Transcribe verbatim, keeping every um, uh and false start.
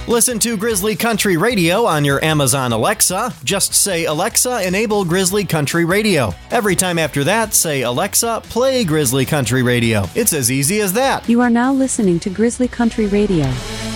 Listen to Grizzly Country Radio on your Amazon Alexa. Just say, Alexa, enable Grizzly Country Radio. Every time after that, say, Alexa, play Grizzly Country Radio. It's as easy as that. You are now listening to Grizzly Country Radio.